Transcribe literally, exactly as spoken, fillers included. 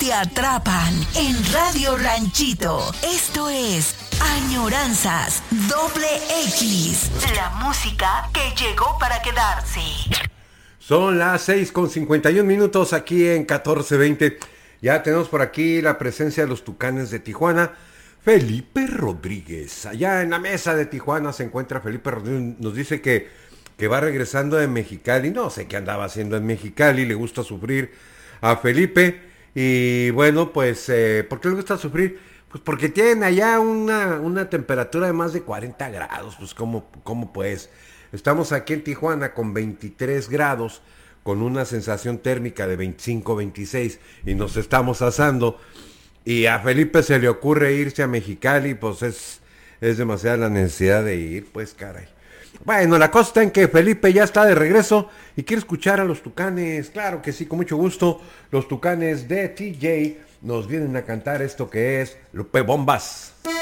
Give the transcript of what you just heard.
te atrapan en Radio Ranchito. Esto es Añoranzas Doble X. La música que llegó para quedarse. Son las seis con cincuenta y un minutos aquí en catorce veinte. Ya tenemos por aquí la presencia de los Tucanes de Tijuana. Felipe Rodríguez. Allá en la mesa de Tijuana se encuentra Felipe Rodríguez. Nos dice que, que va regresando de Mexicali. No sé qué andaba haciendo en Mexicali. Le gusta sufrir a Felipe. Y bueno, pues, eh, ¿por qué le gusta sufrir? Pues porque tienen allá una, una temperatura de más de cuarenta grados. Pues, ¿cómo, cómo pues? Estamos aquí en Tijuana con veintitrés grados, con una sensación térmica de veinticinco, veintiséis, y nos estamos asando. Y a Felipe se le ocurre irse a Mexicali, pues es, es demasiada la necesidad de ir, pues caray. Bueno, la cosa está en que Felipe ya está de regreso y quiere escuchar a los Tucanes. Claro que sí, con mucho gusto. Los Tucanes de T J nos vienen a cantar esto que es Lupe Bombas.